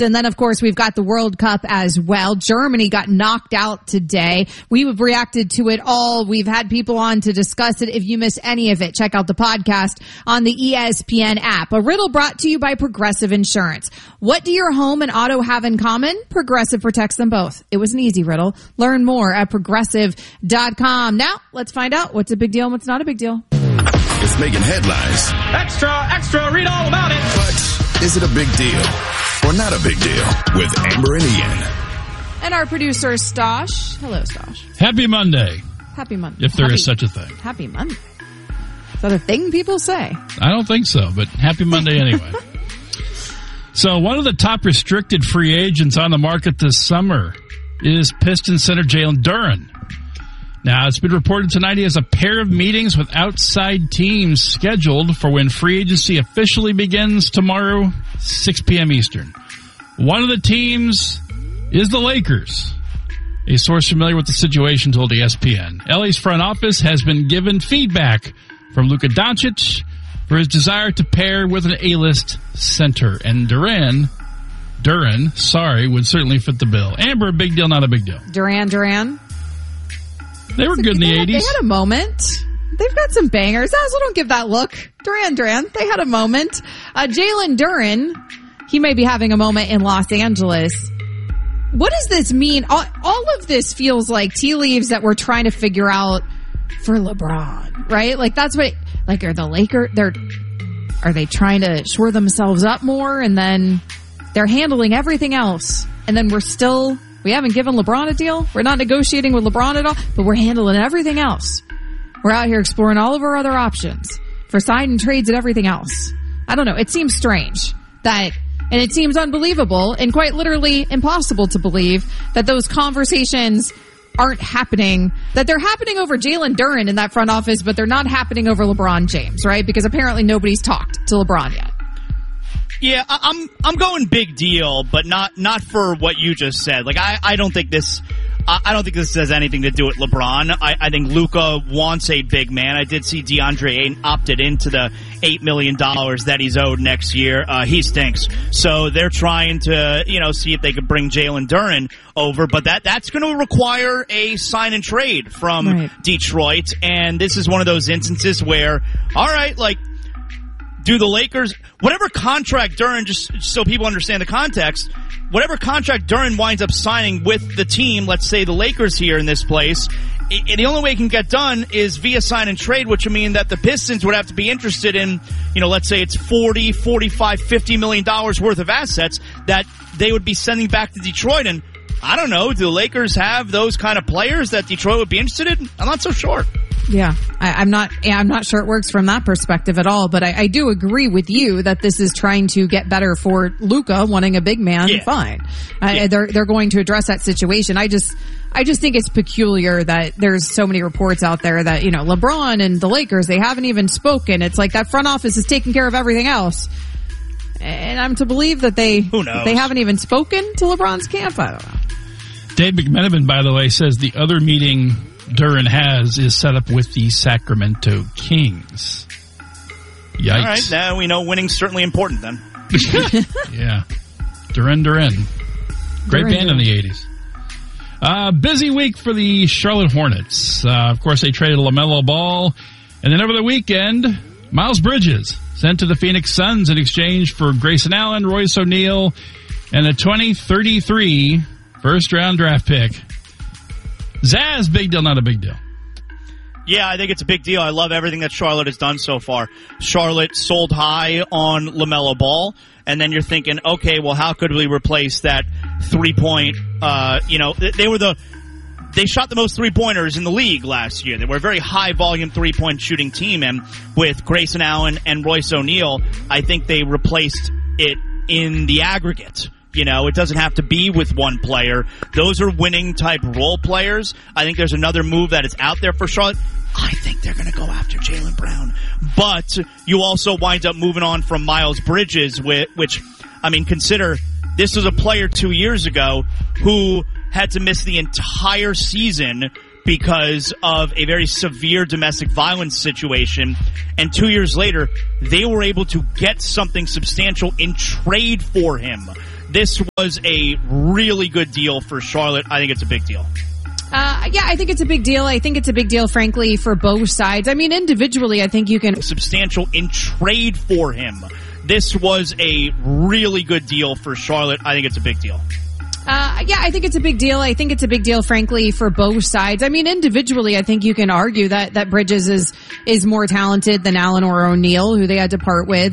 And then, of course, we've got the World Cup as well. Germany got knocked out today. We've reacted to it all. We've had people on to discuss it. If you miss any of it, check out the podcast on the ESPN app. A riddle brought to you by Progressive Insurance. What do your home and auto have in common? Progressive protects them both. It was an easy riddle. Learn more at Progressive.com. Now, let's find out what's a big deal and what's not a big deal. It's making headlines. Extra, read all about it. But is it a big deal or not a big deal with Amber and Ian? And our producer, Stosh. Hello, Stosh. Happy Monday. Happy Monday. If there is such a thing. Happy Monday. Is that a thing people say? I don't think so, but happy Monday anyway. So one of the top restricted free agents on the market this summer is Pistons center Jalen Duren. Now, it's been reported tonight he has a pair of meetings with outside teams scheduled for when free agency officially begins tomorrow, 6 p.m. Eastern. One of the teams is the Lakers. A source familiar with the situation told ESPN. LA's front office has been given feedback from Luka Doncic for his desire to pair with an A-list center. And Duren, would certainly fit the bill. Amber, a big deal, not a big deal. Duran. They were good in the 80s. They had a moment. They've got some bangers. Also, don't give that look. Duran. They had a moment. Jalen Duren, he may be having a moment in Los Angeles. What does this mean? All of this feels like tea leaves that we're trying to figure out for LeBron, right? Like that's what, like are the Lakers, are they trying to shore themselves up more and then they're handling everything else and then we haven't given LeBron a deal. We're not negotiating with LeBron at all, but we're handling everything else. We're out here exploring all of our other options for sign and trades and everything else. I don't know. It seems strange and it seems unbelievable and quite literally impossible to believe that those conversations aren't happening, that they're happening over Jalen Duren in that front office, but they're not happening over LeBron James, right? Because apparently nobody's talked to LeBron yet. Yeah, I'm going big deal, but not for what you just said. Like I don't think this has anything to do with LeBron. I think Luka wants a big man. I did see DeAndre Ayton opted into the $8 million that he's owed next year. He stinks. So they're trying to, see if they could bring Jalen Duren over, but that's going to require a sign and trade from Detroit. And this is one of those instances where, all right, like, do the Lakers, whatever contract Duren, just so people understand the context, whatever contract Duren winds up signing with the team, let's say the Lakers here in this place, the only way it can get done is via sign and trade, which would mean that the Pistons would have to be interested in, let's say it's $40, $45, $50 million worth of assets that they would be sending back to Detroit. And I don't know, do the Lakers have those kind of players that Detroit would be interested in? I'm not so sure. Yeah, I'm not sure it works from that perspective at all, but I do agree with you that this is trying to get better for Luka wanting a big man. Yeah. Fine. Yeah. They're going to address that situation. I just think it's peculiar that there's so many reports out there that, LeBron and the Lakers, they haven't even spoken. It's like that front office is taking care of everything else. And I'm to believe that they haven't even spoken to LeBron's camp. I don't know. Dave McMenamin, by the way, says the other meeting Duren has is set up with the Sacramento Kings. Yikes. All right, now we know winning's certainly important then. Yeah. Duren. Great band in the 80s. Busy week for the Charlotte Hornets. Of course, they traded LaMelo Ball. And then over the weekend, Miles Bridges sent to the Phoenix Suns in exchange for Grayson Allen, Royce O'Neal, and a 2033 first-round draft pick. Zaz, big deal, not a big deal? Yeah, I think it's a big deal. I love everything that Charlotte has done so far. Charlotte sold high on LaMelo Ball, and then you're thinking, okay, well, how could we replace that three-point, they shot the most three-pointers in the league last year. They were a very high-volume three-point shooting team, and with Grayson Allen and Royce O'Neal, I think they replaced it in the aggregate. It doesn't have to be with one player. Those are winning-type role players. I think there's another move that is out there for Charlotte. I think they're going to go after Jaylen Brown. But you also wind up moving on from Miles Bridges, which, consider this was a player 2 years ago who had to miss the entire season because of a very severe domestic violence situation. And 2 years later, they were able to get something substantial in trade for him. This was a really good deal for Charlotte. I think it's a big deal. Yeah, I think it's a big deal. I think it's a big deal, frankly, for both sides. I mean, individually, I think you can... Substantial in trade for him. This was a really good deal for Charlotte. I think it's a big deal. Yeah, I think it's a big deal. I think it's a big deal, frankly, for both sides. I mean, individually, I think you can argue that Bridges is more talented than Allen or O'Neal, who they had to part with.